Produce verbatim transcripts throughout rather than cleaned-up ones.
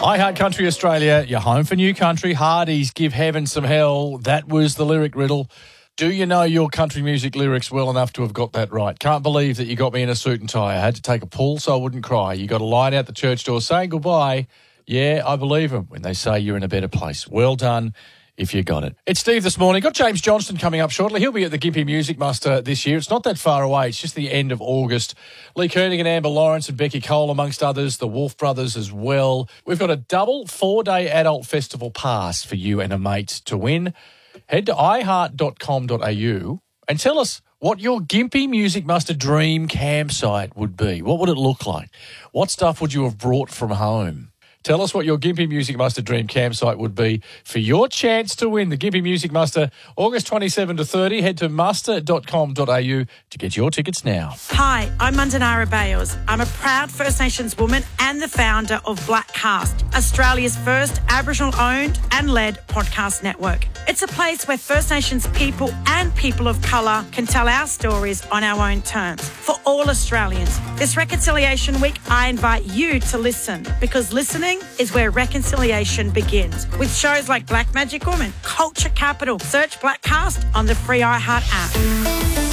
I Heart Country Australia, you're home for new country. Hardies, give heaven some hell. That was the lyric riddle. Do you know your country music lyrics well enough to have got that right? Can't believe that you got me in a suit and tie. I had to take a pull so I wouldn't cry. You got a line out the church door saying goodbye. Yeah, I believe them when they say you're in a better place. Well done if you got it. It's Steve this morning. Got James Johnston coming up shortly. He'll be at the Gympie Music Muster this year. It's not that far away. It's just the end of August. Lee Koenig and Amber Lawrence and Becky Cole, amongst others, the Wolf Brothers as well. We've got a double four-day adult festival pass for you and a mate to win. Head to i heart dot com dot a u and tell us what your Gympie Music Muster dream campsite would be. What would it look like? What stuff would you have brought from home? Tell us what your Gympie Music Muster dream campsite would be for your chance to win the Gympie Music Muster, August twenty-seventh to thirtieth. Head to muster dot com dot a u to get your tickets now. Hi, I'm Mundanara Bales. I'm a proud First Nations woman and the founder of Blackcast, Australia's first Aboriginal-owned and led podcast network. It's a place where First Nations people and people of colour can tell our stories on our own terms for all Australians. This Reconciliation Week, I invite you to listen, because listening is where reconciliation begins. With shows like Black Magic Woman, Culture Capital. Search Blackcast on the free iHeart app.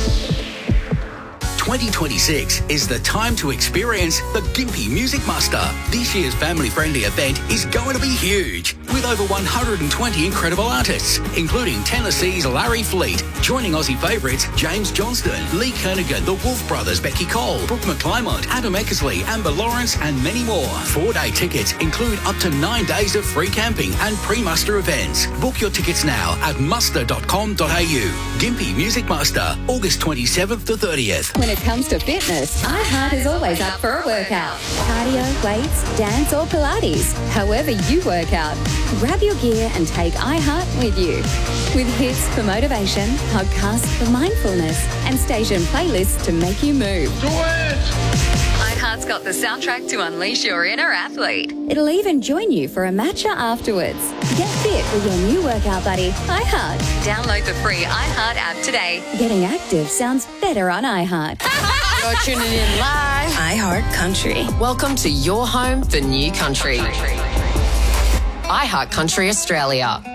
twenty twenty-six is the time to experience the Gympie Music Muster. This year's family-friendly event is going to be huge, with over one hundred twenty incredible artists, including Tennessee's Larry Fleet, joining Aussie favourites James Johnston, Lee Kernaghan, the Wolf Brothers, Becky Cole, Brooke McClymont, Adam Eckersley, Amber Lawrence, and many more. Four-day tickets include up to nine days of free camping and pre-muster events. Book your tickets now at muster dot com dot a u. Gympie Music Muster, August twenty-seventh to thirtieth. When it comes to fitness, iHeart is always up for a workout. Cardio, weights, dance or Pilates. However you work out, grab your gear and take iHeart with you. With hits for motivation, podcasts for mindfulness, and station playlists to make you move. Do it! iHeart's got the soundtrack to unleash your inner athlete. It'll even join you for a matcha afterwards. Get fit with your new workout buddy, iHeart. Download the free iHeart app today. Getting active sounds better on iHeart. You're tuning in live. iHeart Country. Welcome to your home for new country. iHeart Country Australia.